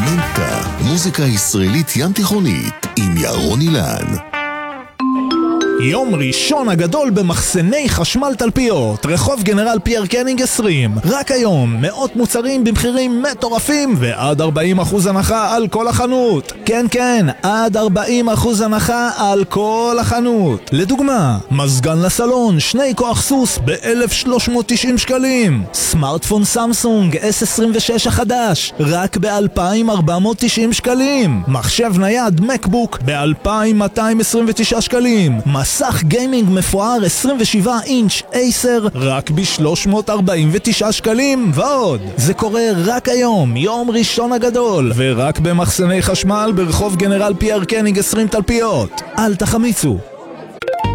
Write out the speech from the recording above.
מנטה, מוזיקה ישראלית ים תיכונית עם ירון אילן. יום ראשון הגדול במחסני חשמל תלפיות, רחוב גנרל פייר קניג 20. רק היום, מאות מוצרים במחירים מטורפים ועד 40% הנחה על כל החנות. כן, עד 40% הנחה על כל החנות. לדוגמה, מזגן לסלון, 2 כוח סוס ב-1,390 שקלים. סמארטפון סמסונג S26 החדש, רק ב-2,490 שקלים. מחשב נייד מקבוק ב-2,229 שקלים. מסך גיימינג מפואר 27 אינץ' אייסר רק ב-349 שקלים ועוד. זה קורה רק היום, יום ראשון הגדול, ורק במחסני חשמל ברחוב גנרל פייר קניג 20 תלפיות. אל תחמיצו.